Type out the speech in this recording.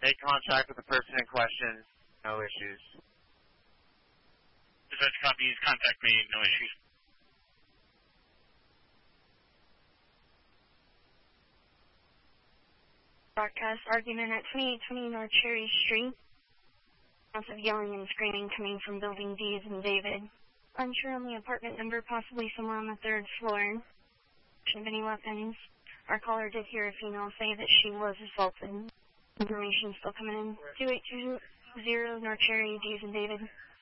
Make contact with the person in question. No issues. Dispatch copies. Contact me. No issues. Broadcast argument at 2820 North Cherry Street. Lots of yelling and screaming coming from building D and David. Unsure on the apartment number, possibly somewhere on the 3rd floor. Of any weapons. Our caller did hear a female say that she was assaulted. Information still coming in. 2820 North Cherry, D and David.